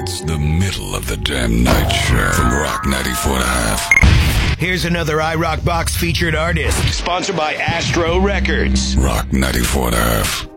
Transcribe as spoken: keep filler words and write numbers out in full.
It's the middle of the damn night show from Rock ninety-four and a half. Here's another iRock Box featured artist. Sponsored by Astro Records. Rock ninety-four and a half.